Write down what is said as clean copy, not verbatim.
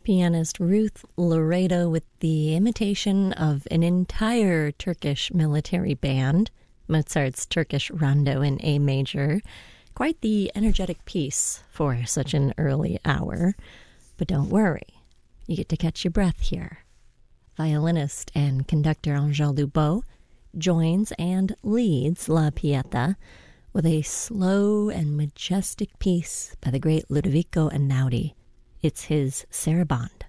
Pianist Ruth Laredo with the imitation of an entire Turkish military band, Mozart's Turkish Rondo in A major. Quite the energetic piece for such an early hour. But don't worry, you get to catch your breath here. Violinist and conductor Angèle Dubot joins and leads La Pieta with a slow and majestic piece by the great Ludovico Einaudi. It's his Sarabande.